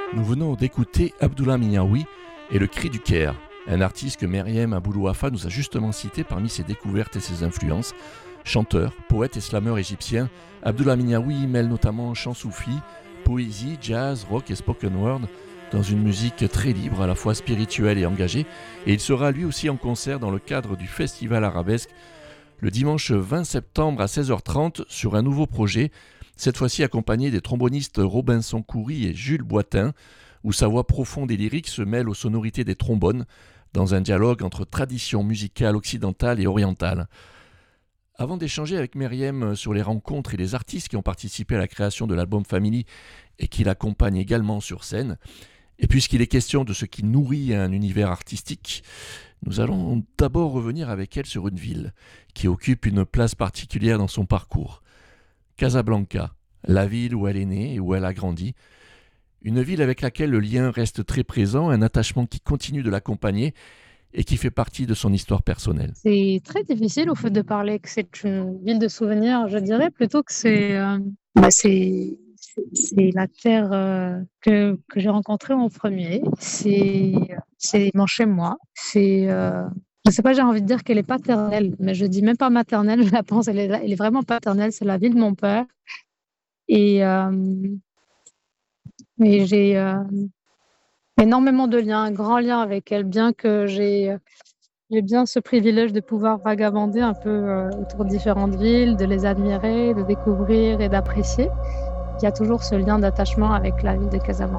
Nous venons d'écouter Abdullah Minyawi et Le Cri du Caire, un artiste que Meriem Aboulouafa nous a justement cité parmi ses découvertes et ses influences. Chanteur, poète et slameur égyptien, Abdullah Minyawi mêle notamment chant soufi, poésie, jazz, rock et spoken word dans une musique très libre, à la fois spirituelle et engagée, et il sera lui aussi en concert dans le cadre du Festival Arabesque le dimanche 20 septembre à 16h30 sur un nouveau projet, cette fois-ci accompagné des trombonistes Robinson Coury et Jules Boitin, où sa voix profonde et lyrique se mêle aux sonorités des trombones, dans un dialogue entre tradition musicale occidentale et orientale. Avant d'échanger avec Meriem sur les rencontres et les artistes qui ont participé à la création de l'album Family et qui l'accompagnent également sur scène, et puisqu'il est question de ce qui nourrit un univers artistique, nous allons d'abord revenir avec elle sur une ville qui occupe une place particulière dans son parcours. Casablanca, la ville où elle est née et où elle a grandi. Une ville avec laquelle le lien reste très présent, un attachement qui continue de l'accompagner et qui fait partie de son histoire personnelle. C'est très difficile au fait de parler que c'est une ville de souvenirs. Je dirais plutôt que c'est la terre que j'ai rencontrée en premier. C'est mon chez-moi. Je sais pas, j'ai envie de dire qu'elle est paternelle, mais je dis même pas maternelle, je la pense, elle est vraiment paternelle. C'est la ville de mon père. Et, euh, et j'ai énormément de liens, un grand lien avec elle, bien que j'ai bien ce privilège de pouvoir vagabonder un peu autour de différentes villes, de les admirer, de découvrir et d'apprécier. Il y a toujours ce lien d'attachement avec la ville de Casablanca.